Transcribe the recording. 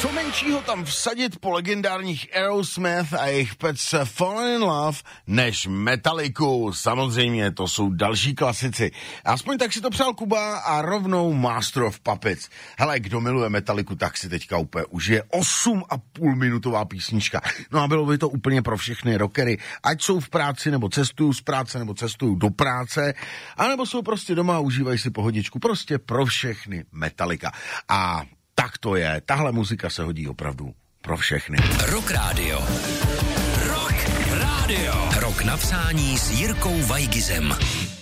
Co menšího tam vsadit po legendárních Aerosmith a jejich pecce Fallen in Love než Metalliku. Samozřejmě, to jsou další klasici. Aspoň tak si to přál Kuba a rovnou Master of Puppets. Hele, kdo miluje Metalliku, tak si teďka úplně užije 8,5 minutová písnička. No a bylo by to úplně pro všechny rockery, ať jsou v práci nebo cestují z práce nebo cestují do práce, anebo jsou prostě doma a užívají si pohodičku. Prostě pro všechny Metallica. A tak to je. Tahle muzika se hodí opravdu pro všechny. Rock Radio. Rock Radio. Rock napsání s Jirkou Vajgizem.